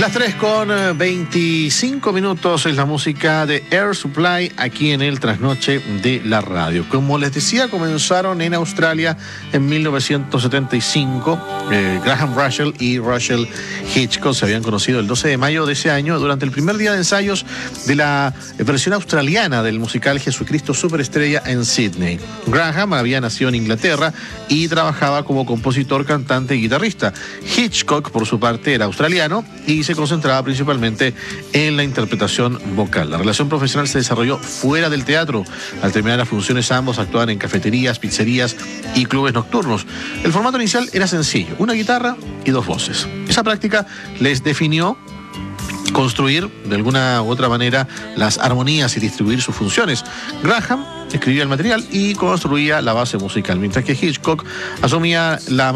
Las 3:25 es la música de Air Supply aquí en el Trasnoche de la Radio. Como les decía, comenzaron en Australia en 1975. Graham Russell y Russell Hitchcock se habían conocido el 12 de mayo de ese año durante el primer día de ensayos de la versión australiana del musical Jesucristo Superestrella en Sydney. Graham había nacido en Inglaterra y trabajaba como compositor, cantante y guitarrista. Hitchcock, por su parte, era australiano y se concentraba principalmente en la interpretación vocal. La relación profesional se desarrolló fuera del teatro. Al terminar las funciones, ambos actuaban en cafeterías, pizzerías y clubes nocturnos. El formato inicial era sencillo: una guitarra y dos voces. Esa práctica les definió construir de alguna u otra manera las armonías y distribuir sus funciones. Graham escribía el material y construía la base musical, mientras que Hitchcock asumía la